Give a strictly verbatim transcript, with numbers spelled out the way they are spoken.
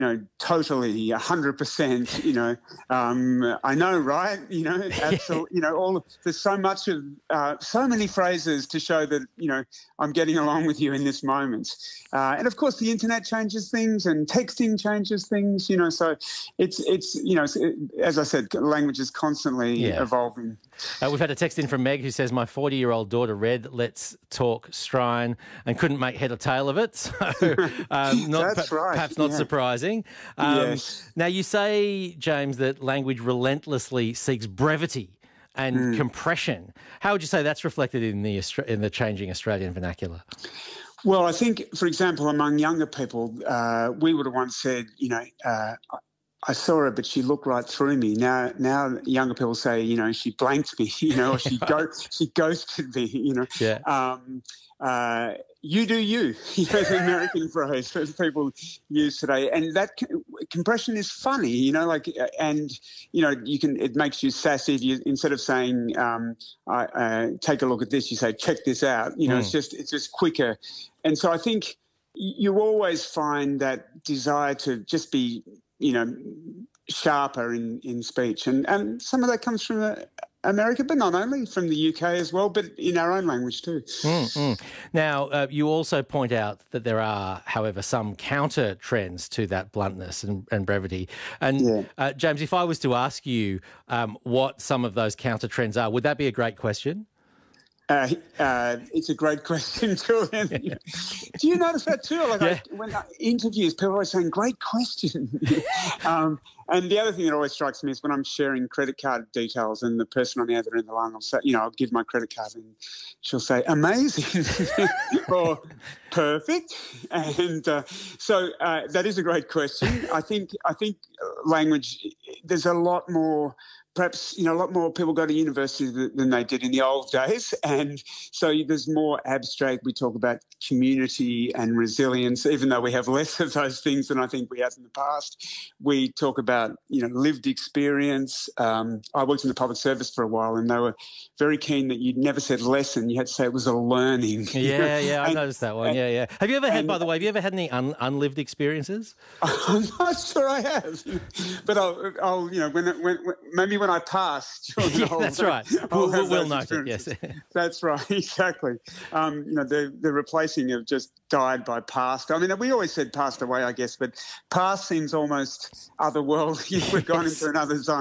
know, totally, one hundred percent, you know, um, I know, right? You know, absolutely, you know, all there's so much of, uh, so many phrases to show that, you know, I'm getting along with you in this moment. Uh, and of course, the internet changes things and texting changes things, you know, so it's, it's you know, it, as I said, language is constantly Yeah. evolving. Uh, we've had a text in from Meg who says, my forty-year-old daughter read Let's Talk Strine and couldn't make head or tail of it. So um, not, That's right. perhaps not yeah. surprising. Um, Yes. Now, you say, James, that language relentlessly seeks brevity and Mm. compression. How would you say that's reflected in the Austra- in the changing Australian vernacular? Well, I think, for example, among younger people, uh, we would have once said, you know, uh, I saw her, but she looked right through me. Now, now younger people say, you know, she blanked me, you know, or she go, she ghosted me, you know. Yeah. Um, uh, you do you, you know, the American phrase that people use today, and that c- compression is funny, you know, like, uh, and you know, you can, it makes you sassy. If you, instead of saying, um, I, uh, "Take a look at this," you say, "Check this out." You know, Mm. it's just, it's just quicker, and so I think you always find that desire to just be, you know, sharper in, in speech. And, and some of that comes from uh, America, but not only, from the U K as well, but in our own language too. Mm, mm. Now, uh, you also point out that there are, however, some counter trends to that bluntness and, and brevity. And, Yeah. uh, James, if I was to ask you um, what some of those counter trends are, would that be a great question? Uh, uh, it's a great question, Julian. Do you notice that too? Like Yeah. I, when I interviews, people are always saying, "Great question." um, and the other thing that always strikes me is when I'm sharing credit card details, and the person on the other end of the line will say, "You know, I'll give my credit card," and she'll say, "Amazing," or "Perfect." And uh, so uh, that is a great question. I think. I think language. There's a lot more. Perhaps, you know, a lot more people go to university th- than they did in the old days. And so there's more abstract. We talk about community and resilience, even though we have less of those things than I think we have in the past. We talk about, you know, lived experience. Um, I worked in the public service for a while, and they were very keen that you never said lesson. You had to say it was a learning. Yeah, yeah, I and, noticed that one. and, Yeah, yeah. Have you ever had, and, by the way, have you ever had any un- unlived experiences? I'm not sure I have, but I'll, I'll you know, when, when, when maybe when I pass. Yeah, that's right. I'll We'll, have we'll those note it, yes. experiences. That's right, exactly. Um, you know, the the replacing of just died by past. I mean, we always said passed away, I guess, but past seems almost otherworldly. We've gone Yes. into another zone.